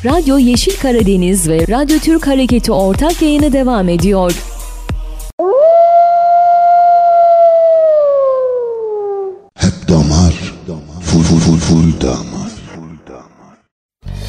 Radyo Yeşil Karadeniz ve Radyo Türk Hareketi ortak yayını devam ediyor. Hep damar, full damar.